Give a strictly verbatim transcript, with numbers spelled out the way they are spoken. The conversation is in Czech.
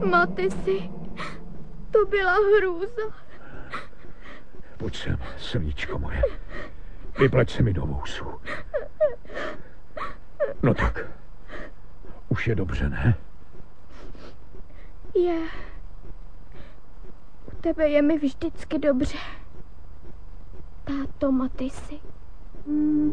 Matysi, to byla hrůza. Pojď sem, srdíčko moje. Vypleť se mi do vousu. No tak, už je dobře, ne? Je. U tebe je mi vždycky dobře. Táto Matysi.